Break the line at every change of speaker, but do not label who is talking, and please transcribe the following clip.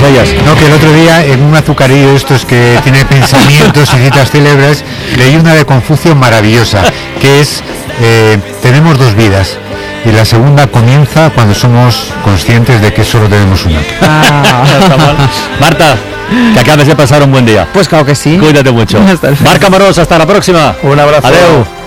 ellas.
No, que el otro día en un azucarillo estos que tiene pensamientos y citas célebres, leí una de Confucio maravillosa, que es tenemos dos vidas y la segunda comienza cuando somos conscientes de que solo tenemos una.
Marta, que acabes de pasar un buen día.
Pues claro que sí.
Cuídate mucho. Marc Amorós, hasta la próxima.
Un abrazo.
Adeu.